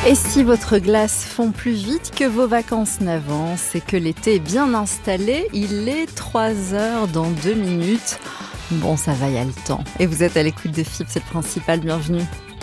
Et si votre glace fond plus vite que vos vacances n'avancent et que l'été est bien installé, il est 3h dans 2 minutes. Bon, ça va, il y a le temps. Et vous êtes à l'écoute de FIP, c'est le principal, bienvenue.